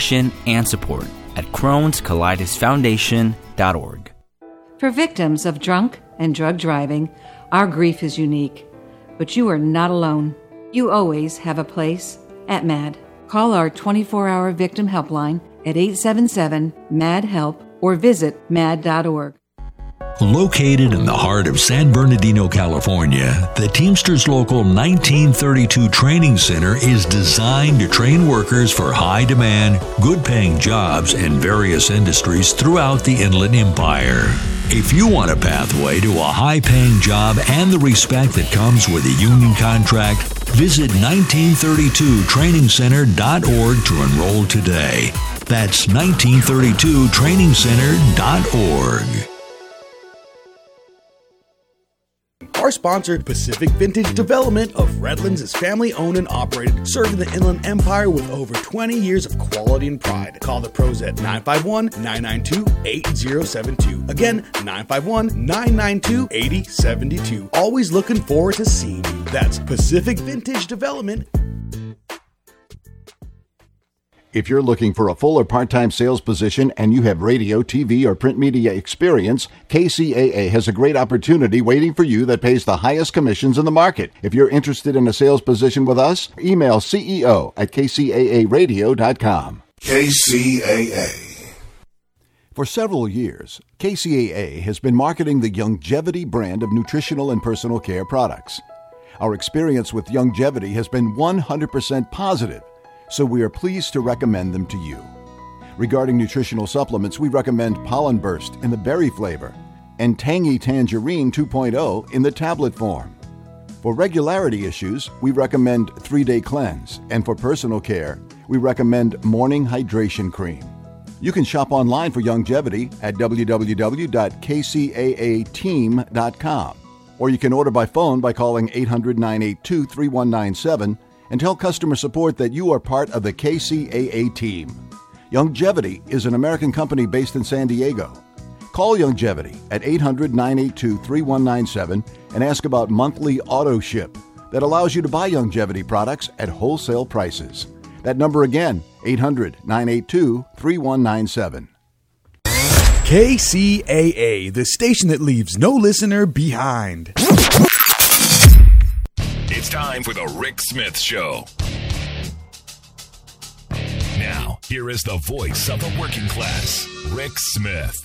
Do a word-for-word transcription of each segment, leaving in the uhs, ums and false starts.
and support at Crohn's Colitis Foundation dot org. For victims of drunk and drug driving, our grief is unique, but you are not alone. You always have a place at MAD. Call our twenty-four hour victim helpline at eight seven seven, M A D, HELP or visit mad dot org. Located in the heart of San Bernardino, California, the Teamsters Local nineteen thirty-two Training Center is designed to train workers for high-demand, good-paying jobs in various industries throughout the Inland Empire. If you want a pathway to a high-paying job and the respect that comes with a union contract, visit nineteen thirty-two training center dot org to enroll today. That's nineteen thirty-two training center dot org. Our sponsor, Pacific Vintage Development of Redlands, is family-owned and operated, serving the Inland Empire with over twenty years of quality and pride. Call the pros at nine five one, nine nine two, eight zero seven two. Again, nine five one, nine nine two, eight zero seven two. Always looking forward to seeing you. That's Pacific Vintage Development. If you're looking for a full or part-time sales position and you have radio, T V, or print media experience, K C A A has a great opportunity waiting for you that pays the highest commissions in the market. If you're interested in a sales position with us, email C E O at K C A A radio dot com. K C A A. For several years, K C A A has been marketing the Youngevity brand of nutritional and personal care products. Our experience with Youngevity has been one hundred percent positive, so we are pleased to recommend them to you. Regarding nutritional supplements, we recommend Pollen Burst in the berry flavor and Tangy Tangerine two point oh in the tablet form. For regularity issues, we recommend three-day cleanse, and for personal care, we recommend Morning Hydration Cream. You can shop online for Youngevity at w w w dot k c a a team dot com, or you can order by phone by calling eight hundred, nine eight two, three one nine seven and tell customer support that you are part of the K C A A team. Youngevity is an American company based in San Diego. Call Youngevity at eight hundred, nine eight two, three one nine seven and ask about monthly auto ship that allows you to buy Youngevity products at wholesale prices. That number again, eight hundred, nine eight two, three one nine seven. K C A A, the station that leaves no listener behind. It's time for the Rick Smith Show. Now, here is the voice of the working class, Rick Smith.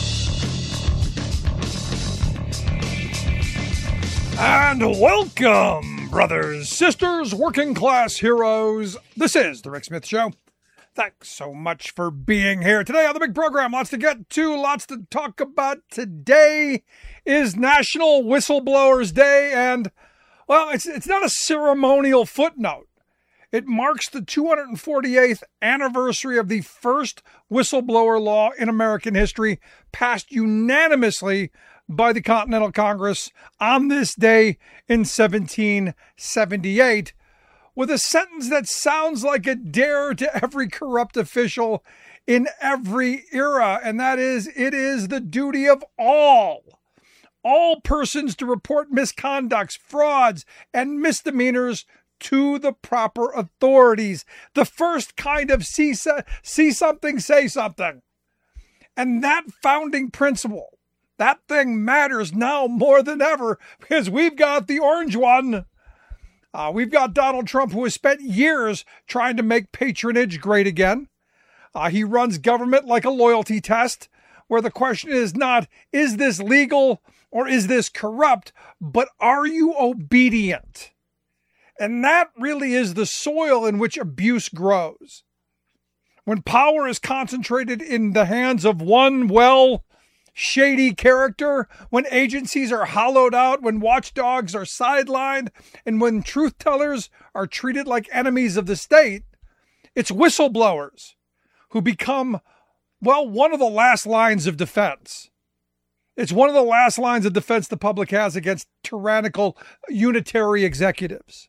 And welcome, brothers, sisters, working class heroes. This is the Rick Smith Show. Thanks so much for being here today on the big program. Lots to get to, lots to talk about. Today is National Whistleblowers Day, and well, it's it's not a ceremonial footnote. It marks the two hundred forty-eighth anniversary of the first whistleblower law in American history, passed unanimously by the Continental Congress on this day in seventeen seventy-eight, with a sentence that sounds like a dare to every corrupt official in every era, and that is, it is the duty of all all persons to report misconducts, frauds, and misdemeanors to the proper authorities. The first kind of see, see something, say something. And that founding principle, that thing matters now more than ever because we've got the orange one. Uh, we've got Donald Trump, who has spent years trying to make patronage great again. Uh, he runs government like a loyalty test, where the question is not, is this legal or is this corrupt, but are you obedient? And that really is the soil in which abuse grows. When power is concentrated in the hands of one, well, shady character, when agencies are hollowed out, when watchdogs are sidelined, and when truth tellers are treated like enemies of the state, it's whistleblowers who become, well, one of the last lines of defense. It's one of the last lines of defense the public has against tyrannical unitary executives.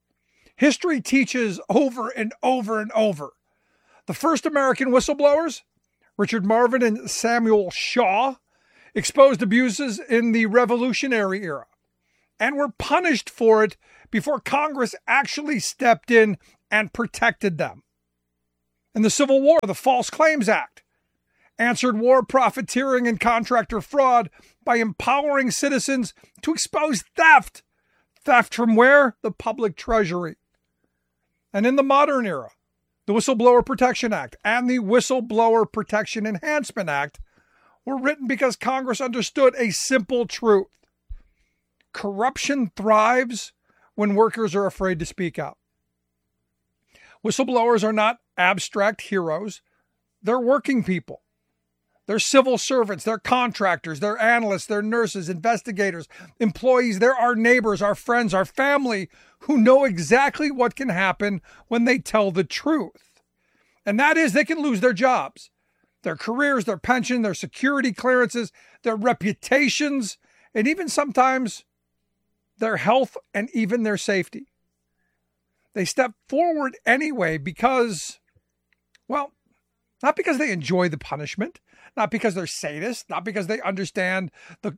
History teaches over and over and over. The first American whistleblowers, Richard Marvin and Samuel Shaw, exposed abuses in the Revolutionary era and were punished for it before Congress actually stepped in and protected them. In the Civil War, the False Claims Act answered war profiteering and contractor fraud by empowering citizens to expose theft. Theft from where? The public treasury. And in the modern era, the Whistleblower Protection Act and the Whistleblower Protection Enhancement Act were written because Congress understood a simple truth. Corruption thrives when workers are afraid to speak out. Whistleblowers are not abstract heroes. They're working people. They're civil servants. They're contractors. They're analysts. They're nurses, investigators, employees. They're our neighbors, our friends, our family who know exactly what can happen when they tell the truth. And that is they can lose their jobs, their careers, their pension, their security clearances, their reputations, and even sometimes their health and even their safety. They step forward anyway because, well, not because they enjoy the punishment, not because they're sadists, not because they understand the...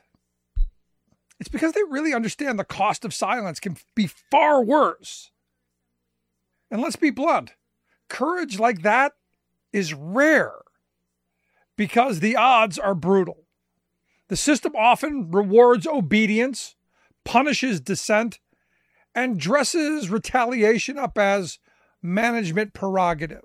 It's because they really understand the cost of silence can be far worse. And let's be blunt, courage like that is rare because the odds are brutal. The system often rewards obedience, punishes dissent, and dresses retaliation up as management prerogative.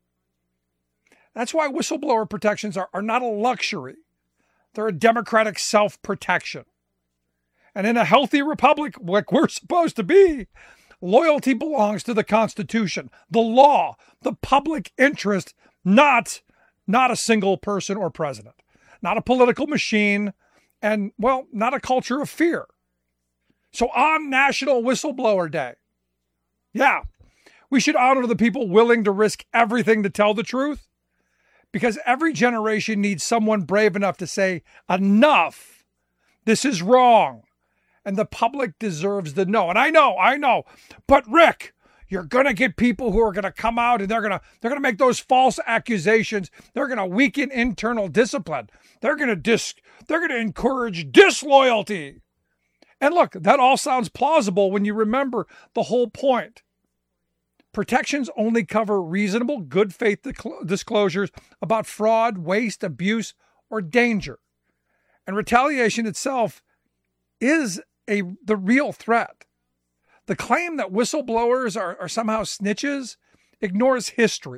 That's why whistleblower protections are, are not a luxury. They're a democratic self-protection. And in a healthy republic, like we're supposed to be, loyalty belongs to the Constitution, the law, the public interest, not, not a single person or president, not a political machine, and, well, not a culture of fear. So on National Whistleblower Day, yeah, we should honor the people willing to risk everything to tell the truth, because every generation needs someone brave enough to say, enough, this is wrong, and the public deserves the no. And I know, I know, but Rick, you're going to get people who are going to come out and they're going to they're going to make those false accusations. They're going to weaken internal discipline. They're going to dis they're going to encourage disloyalty. And look, that all sounds plausible when you remember the whole point. Protections only cover reasonable, good faith disclosures about fraud, waste, abuse, or danger. And retaliation itself is a the real threat. The claim that whistleblowers are, are somehow snitches ignores history.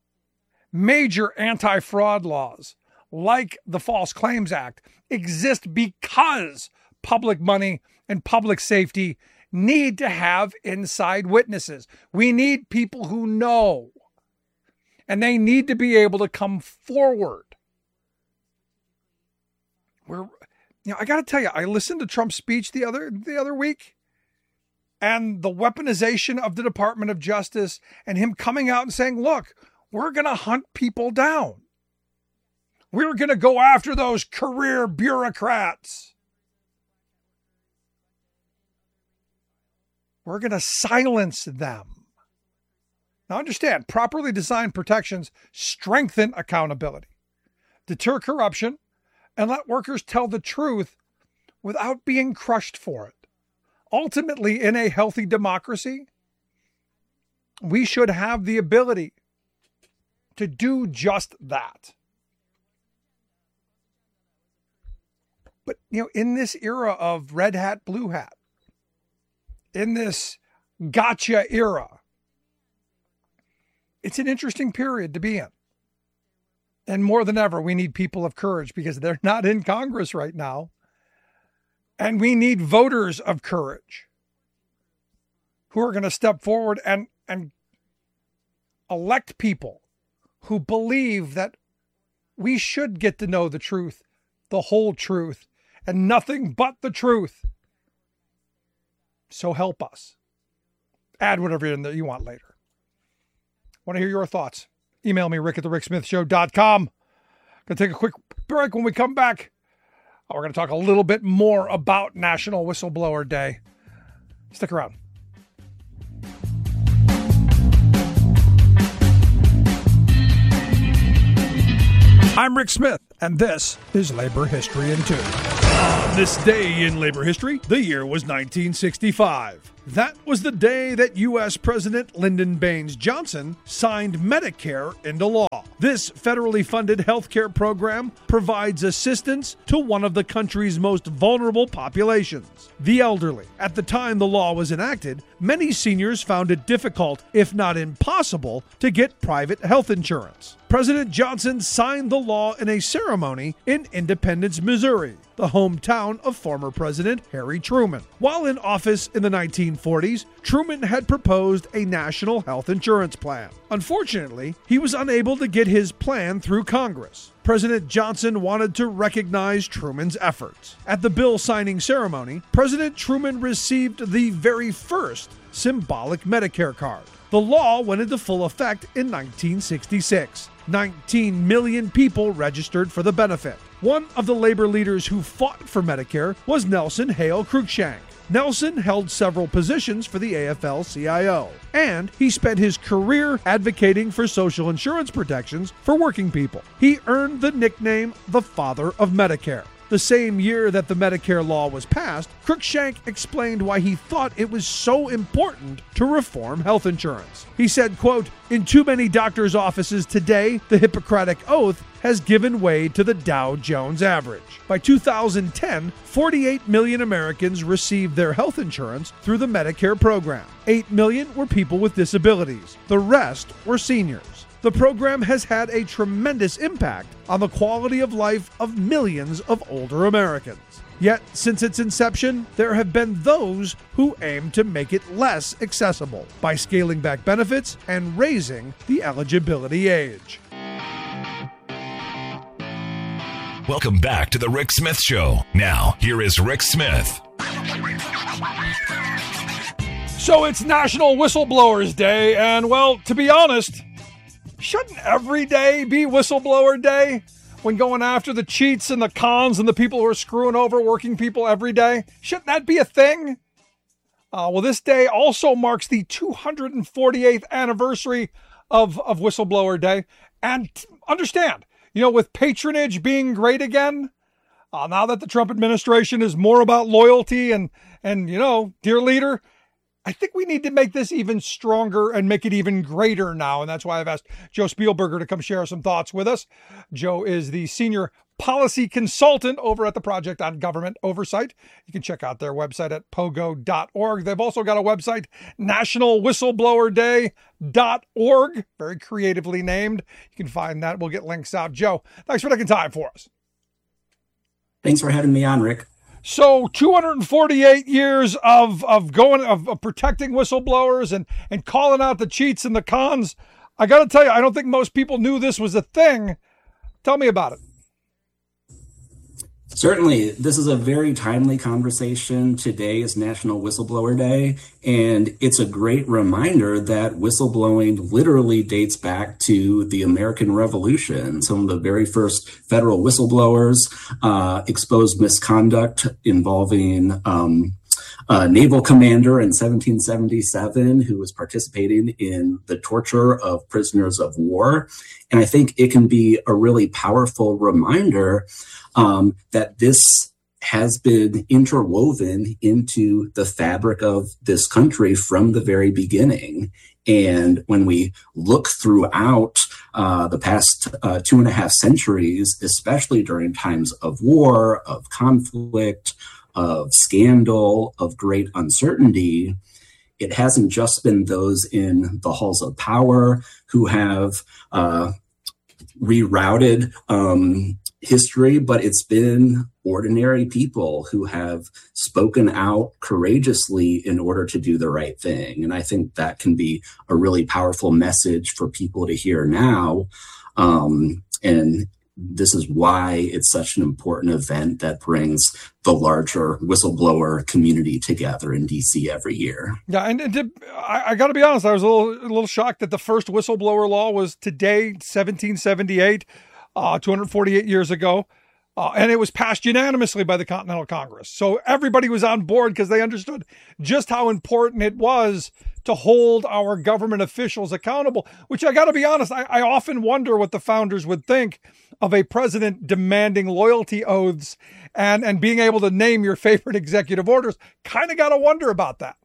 Major anti-fraud laws, like the False Claims Act, exist because public money and public safety need to have inside witnesses. We need people who know, and they need to be able to come forward. We're, you know, I got to tell you, I listened to Trump's speech the other the other week, and the weaponization of the Department of Justice, and him coming out and saying, "Look, we're going to hunt people down. We're going to go after those career bureaucrats. We're going to silence them." Now understand, properly designed protections strengthen accountability, deter corruption, and let workers tell the truth without being crushed for it. Ultimately, in a healthy democracy, we should have the ability to do just that. But, you know, in this era of red hat, blue hat, in this gotcha era, it's an interesting period to be in. And more than ever, we need people of courage because they're not in Congress right now. And we need voters of courage who are going to step forward and, and elect people who believe that we should get to know the truth, the whole truth, and nothing but the truth. So help us. Add whatever in there you want later. Want to hear your thoughts? Email me, rick at the rick smith show dot com. Going to take a quick break. When we come back, we're going to talk a little bit more about National Whistleblower Day. Stick around. I'm Rick Smith, and this is Labor History in Two. On this day in labor history, the year was nineteen sixty-five. That was the day that U S President Lyndon Baines Johnson signed Medicare into law. This federally funded health care program provides assistance to one of the country's most vulnerable populations, the elderly. At the time the law was enacted, many seniors found it difficult, if not impossible, to get private health insurance. President Johnson signed the law in a ceremony in Independence, Missouri, the hometown of former President Harry Truman. While in office in the nineteen forties, Truman had proposed a national health insurance plan. Unfortunately, he was unable to get his plan through Congress. President Johnson wanted to recognize Truman's efforts. At the bill signing ceremony, President Truman received the very first symbolic Medicare card. The law went into full effect in nineteen sixty-six. nineteen million people registered for the benefit. One of the labor leaders who fought for Medicare was Nelson Hale Cruikshank. Nelson held several positions for the A F L C I O, and he spent his career advocating for social insurance protections for working people. He earned the nickname the Father of Medicare. The same year that the Medicare law was passed, Cruikshank explained why he thought it was so important to reform health insurance. He said, quote, "In too many doctors' offices today, the Hippocratic Oath has given way to the Dow Jones average." By two thousand ten, forty-eight million Americans received their health insurance through the Medicare program. eight million were people with disabilities. The rest were seniors. The program has had a tremendous impact on the quality of life of millions of older Americans. Yet, since its inception, there have been those who aim to make it less accessible by scaling back benefits and raising the eligibility age. Welcome back to the Rick Smith Show. Now, here is Rick Smith. So it's National Whistleblowers Day, and well, to be honest, shouldn't every day be Whistleblower Day when going after the cheats and the cons and the people who are screwing over working people every day? Shouldn't that be a thing? Uh, well, this day also marks the two hundred forty-eighth anniversary of, of Whistleblower Day. And understand, you know, with patronage being great again, uh, now that the Trump administration is more about loyalty and, and, you know, dear leader, I think we need to make this even stronger and make it even greater now. And that's why I've asked Joe Spielberger to come share some thoughts with us. Joe is the senior policy consultant over at the Project on Government Oversight. You can check out their website at pogo dot org. They've also got a website, national whistleblower day dot org, very creatively named. You can find that. We'll get links out. Joe, thanks for taking time for us. Thanks for having me on, Rick. So two hundred forty-eight years of of going of, of protecting whistleblowers and and calling out the cheats and the cons. I got to tell you, I don't think most people knew this was a thing. Tell me about it. Certainly, this is a very timely conversation. Today is National Whistleblower Day, and it's a great reminder that whistleblowing literally dates back to the American Revolution. Some of the very first federal whistleblowers uh, exposed misconduct involving um, a naval commander in seventeen seventy-seven who was participating in the torture of prisoners of war. And I think it can be a really powerful reminder um, that this has been interwoven into the fabric of this country from the very beginning. And when we look throughout uh, the past uh, two and a half centuries, especially during times of war, of conflict, of scandal, of great uncertainty, it hasn't just been those in the halls of power who have uh, rerouted um, history, but it's been ordinary people who have spoken out courageously in order to do the right thing. And I think that can be a really powerful message for people to hear now. Um, and this is why it's such an important event that brings the larger whistleblower community together in D C every year. Yeah, and, and to, I, I got to be honest, I was a little, a little shocked that the first whistleblower law was today, seventeen seventy-eight, uh, two hundred forty-eight years ago. Uh, and it was passed unanimously by the Continental Congress. So everybody was on board because they understood just how important it was to hold our government officials accountable, which I got to be honest, I, I often wonder what the founders would think of a president demanding loyalty oaths and, and being able to name your favorite executive orders. Kind of got to wonder about that.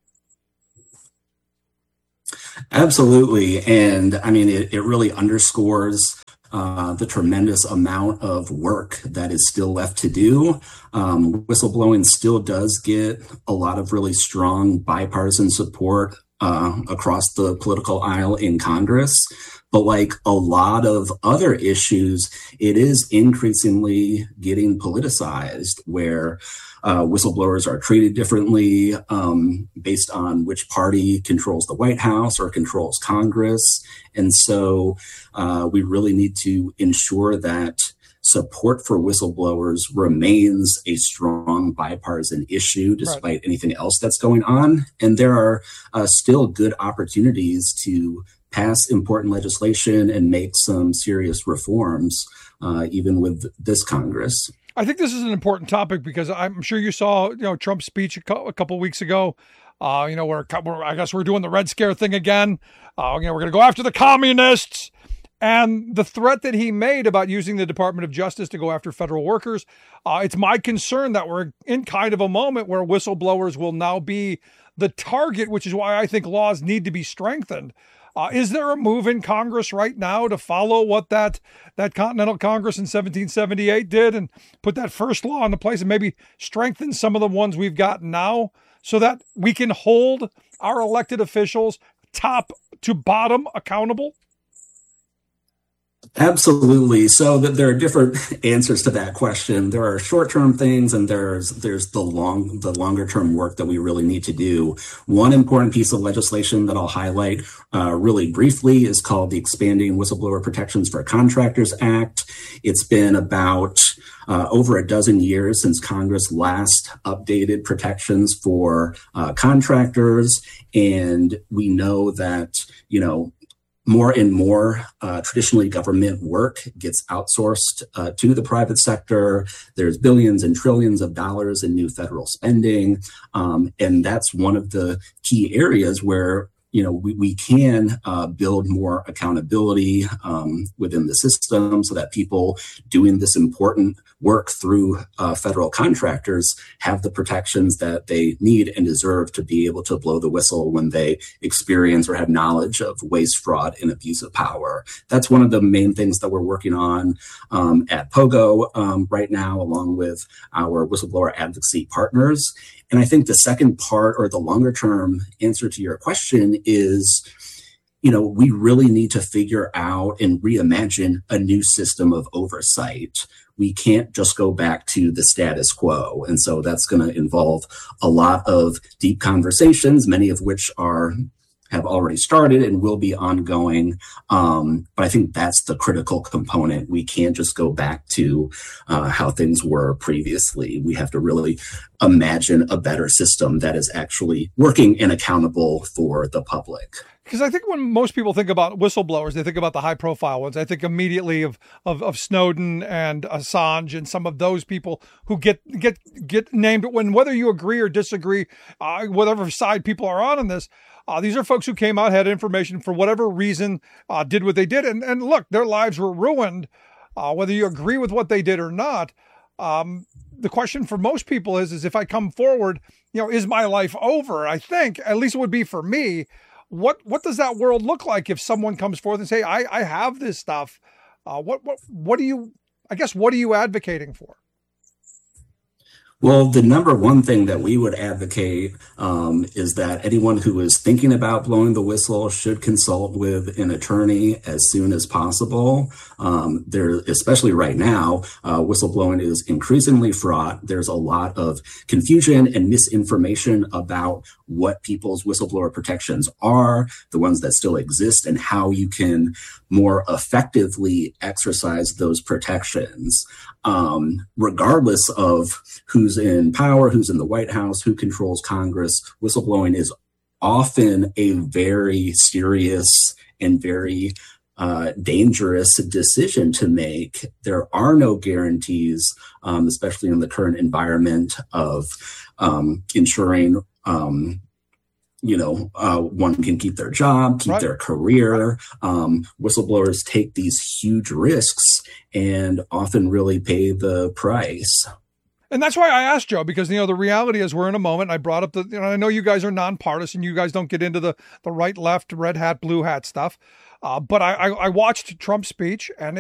Absolutely. And I mean, it, it really underscores Uh, the tremendous amount of work that is still left to do. Um, whistleblowing still does get a lot of really strong bipartisan support uh, across the political aisle in Congress. But like a lot of other issues, it is increasingly getting politicized, where uh, whistleblowers are treated differently um, based on which party controls the White House or controls Congress. And so uh, we really need to ensure that support for whistleblowers remains a strong bipartisan issue despite right. anything else that's going on. And there are uh, still good opportunities to pass important legislation and make some serious reforms, uh, even with this Congress. I think this is an important topic because I'm sure you saw, you know, Trump's speech a, co- a couple of weeks ago. Uh, you know, we're, we're I guess we're doing the Red Scare thing again. Uh, you know, we're going to go after the communists. And the threat that he made about using the Department of Justice to go after federal workers, uh, it's my concern that we're in kind of a moment where whistleblowers will now be the target, which is why I think laws need to be strengthened. Uh, is there a move in Congress right now to follow what that that Continental Congress in seventeen seventy-eight did and put that first law into place and maybe strengthen some of the ones we've got now so that we can hold our elected officials top to bottom accountable? Absolutely. So that there are different answers to that question. There are short-term things, and there's there's the long the longer-term work that we really need to do. One important piece of legislation that I'll highlight uh, really briefly is called the Expanding Whistleblower Protections for Contractors Act. It's been about uh, over a dozen years since Congress last updated protections for uh, contractors, and we know that, you know, more and more uh, traditionally government work gets outsourced uh, to the private sector. There's billions and trillions of dollars in new federal spending. Um, and that's one of the key areas where, you know, we, we can uh, build more accountability um, within the system so that people doing this important work through uh, federal contractors have the protections that they need and deserve to be able to blow the whistle when they experience or have knowledge of waste, fraud, and abuse of power. That's one of the main things that we're working on um, at POGO um, right now, along with our whistleblower advocacy partners. And I think the second part, or the longer term answer to your question, is, you know, we really need to figure out and reimagine a new system of oversight. We can't just go back to the status quo. And so that's going to involve a lot of deep conversations, many of which are have already started and will be ongoing. Um, but I think that's the critical component. We can't just go back to uh, how things were previously. We have to really imagine a better system that is actually working and accountable for the public. Because I think when most people think about whistleblowers, they think about the high profile ones. I think immediately of, of, of Snowden and Assange and some of those people who get get get named. When whether you agree or disagree, uh, whatever side people are on in this, uh, these are folks who came out, had information for whatever reason, uh, did what they did. And, and look, their lives were ruined, uh, whether you agree with what they did or not. Um, the question for most people is, is if I come forward, you know, is my life over? I think, at least it would be for me. What what does that world look like if someone comes forth and say, I, I have this stuff? Uh, what what what do you, I guess, what are you advocating for? Well, the number one thing that we would advocate um, is that anyone who is thinking about blowing the whistle should consult with an attorney as soon as possible. Um, there, especially right now, uh, whistleblowing is increasingly fraught. There's a lot of confusion and misinformation about what people's whistleblower protections are, the ones that still exist, and how you can more effectively exercise those protections. Um, regardless of who's in power, who's in the White House, who controls Congress, whistleblowing is often a very serious and very uh, dangerous decision to make. There are no guarantees, um, especially in the current environment of um, ensuring um, you know, uh, one can keep their job, keep right. their career. Um, whistleblowers take these huge risks and often really pay the price. And that's why I asked Joe, because, you know, the reality is we're in a moment. I brought up the, you know, I know you guys are nonpartisan. You guys don't get into the, the right, left, red hat, blue hat stuff. Uh, but I, I, I watched Trump's speech, and